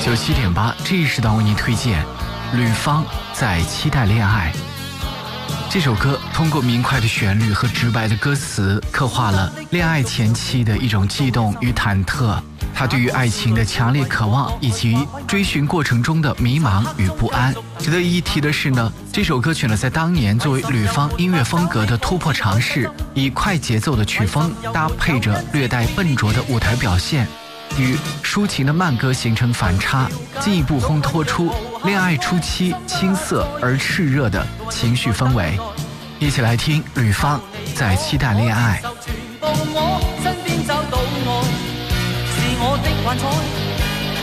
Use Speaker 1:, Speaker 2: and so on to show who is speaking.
Speaker 1: 97.8，这一时段为您推荐吕方在期待恋爱。这首歌通过明快的旋律和直白的歌词，刻画了恋爱前期的一种悸动与忐忑，他对于爱情的强烈渴望，以及追寻过程中的迷茫与不安。值得一提的是呢，这首歌曲呢，在当年作为吕方音乐风格的突破尝试，以快节奏的曲风搭配着略带笨拙的舞台表现，与抒情的慢歌形成反差，进一步烘托出恋爱初期青涩而炽热的情绪氛围。一起来听吕方在期待恋爱。
Speaker 2: 我的幻彩